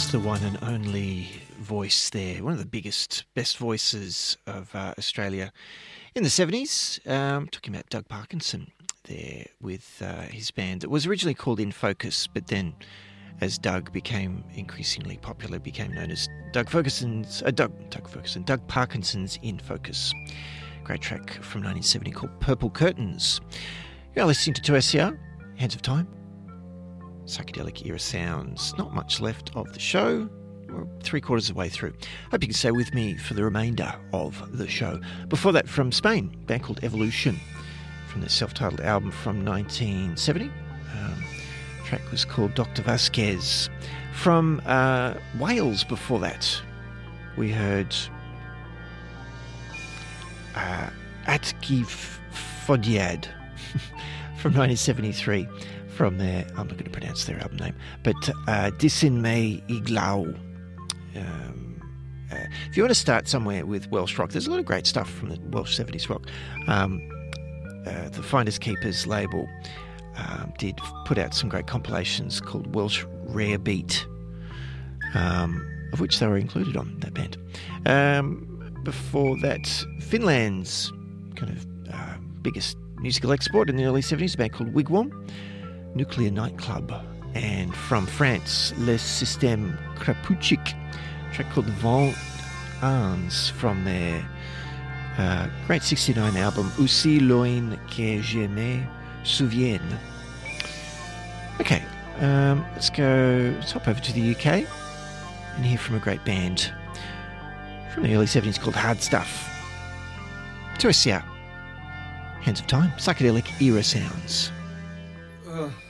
Just the one and only voice there. One of the biggest, best voices of Australia in the 70s. Talking about Doug Parkinson there with his band that was originally called In Focus, but then as Doug became increasingly popular, became known as Doug Parkinson's In Focus. Great track from 1970 called Purple Curtains. You're listening to 2SER, Hands of Time. Psychedelic era sounds. Not much left of the show. We're 3/4 of the way through. Hope you can stay with me for the remainder of the show. Before that, from Spain, a band called Evolution, from their self-titled album from 1970. Track was called Dr. Vasquez. From Wales before that, we heard Atki Fodiad from 1973. From their, I'm not going to pronounce their album name, but Disin Me Iglau. If you want to start somewhere with Welsh rock, there's a lot of great stuff from the Welsh 70s rock. The Finders Keepers label did put out some great compilations called Welsh Rare Beat, of which they were included on that band. Before that, Finland's kind of biggest musical export in the early 70s, a band called Wigwam. Nuclear Nightclub. And from France, Le Système Krapuchik, a track called Vent Ans from their great 69 album Aussi loin que je me souvienne. Okay, let's hop over to the UK and hear from a great band from the early 70s called Hard Stuff. 2SER, Hands of Time, psychedelic era sounds.